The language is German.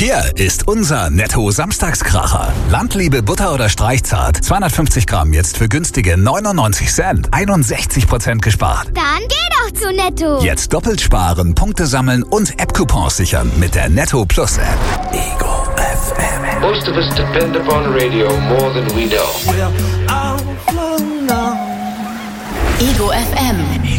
Hier ist unser Netto-Samstagskracher. Landliebe Butter oder Streichzart. 250 Gramm jetzt für günstige 99 Cent. 61% gespart. Dann geh doch zu Netto. Jetzt doppelt sparen, Punkte sammeln und App-Coupons sichern mit der Netto Plus App. Ego FM. Most of us depend upon radio more than we know. Ego FM.